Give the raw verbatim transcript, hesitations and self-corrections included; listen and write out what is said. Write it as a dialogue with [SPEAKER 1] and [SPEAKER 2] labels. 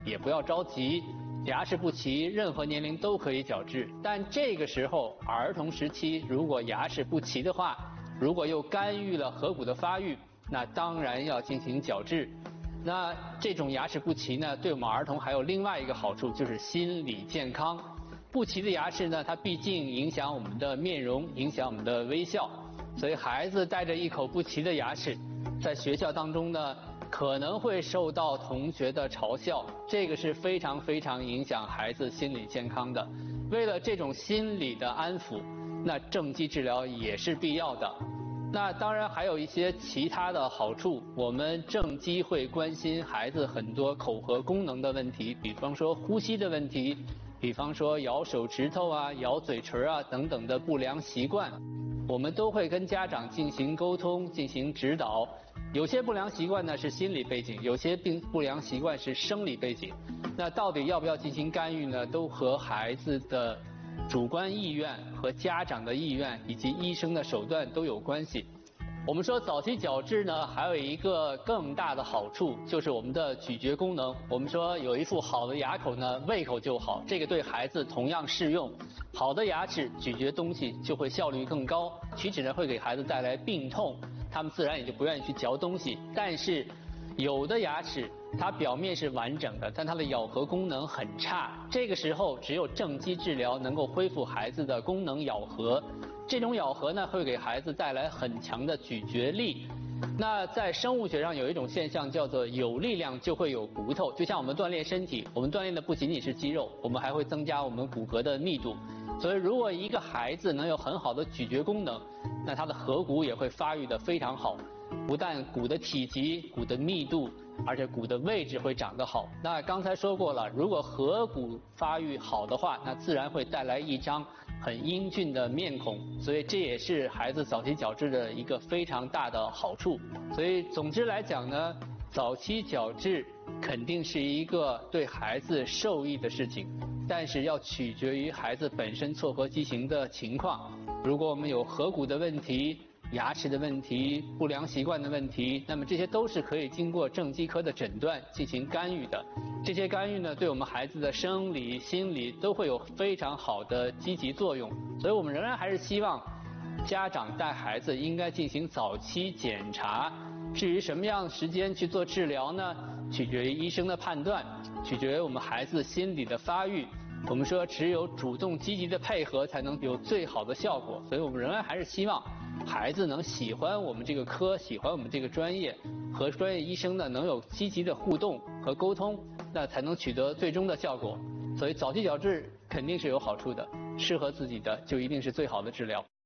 [SPEAKER 1] 也不要着急。牙齿不齐，任何年龄都可以矫治，但这个时候儿童时期如果牙齿不齐的话，如果又干预了颌骨的发育，那当然要进行矫治。那这种牙齿不齐呢，对我们儿童还有另外一个好处，就是心理健康。不齐的牙齿呢，它毕竟影响我们的面容，影响我们的微笑，所以孩子带着一口不齐的牙齿，在学校当中呢，可能会受到同学的嘲笑，这个是非常非常影响孩子心理健康的。为了这种心理的安抚，那正畸治疗也是必要的。那当然还有一些其他的好处，我们正畸会关心孩子很多口颌功能的问题，比方说呼吸的问题，比方说咬手指头啊、咬嘴唇啊等等的不良习惯，我们都会跟家长进行沟通、进行指导。有些不良习惯呢是心理背景，有些病不良习惯是生理背景。那到底要不要进行干预呢？都和孩子的主观意愿和家长的意愿以及医生的手段都有关系。我们说早期矫治呢，还有一个更大的好处，就是我们的咀嚼功能。我们说有一副好的牙口呢，胃口就好，这个对孩子同样适用。好的牙齿咀嚼东西就会效率更高，龋齿呢会给孩子带来病痛，他们自然也就不愿意去嚼东西。但是有的牙齿它表面是完整的，但它的咬合功能很差，这个时候只有正畸治疗能够恢复孩子的功能咬合。这种咬合呢会给孩子带来很强的咀嚼力。那在生物学上有一种现象叫做有力量就会有骨头，就像我们锻炼身体，我们锻炼的不仅仅是肌肉，我们还会增加我们骨骼的密度。所以如果一个孩子能有很好的咀嚼功能，那他的颌骨也会发育得非常好，不但骨的体积、骨的密度，而且骨的位置会长得好。那刚才说过了，如果颌骨发育好的话，那自然会带来一张很英俊的面孔，所以这也是孩子早期矫治的一个非常大的好处。所以总之来讲呢，早期矫治肯定是一个对孩子受益的事情，但是要取决于孩子本身错颌畸形的情况。如果我们有颌骨的问题、牙齿的问题、不良习惯的问题，那么这些都是可以经过正畸科的诊断进行干预的。这些干预呢，对我们孩子的生理、心理都会有非常好的积极作用。所以我们仍然还是希望家长带孩子应该进行早期检查。至于什么样的时间去做治疗呢？取决于医生的判断，取决于我们孩子心理的发育。我们说只有主动积极的配合才能有最好的效果，所以我们仍然还是希望孩子能喜欢我们这个科，喜欢我们这个专业，和专业医生呢能有积极的互动和沟通，那才能取得最终的效果。所以早期矫治肯定是有好处的，适合自己的就一定是最好的治疗。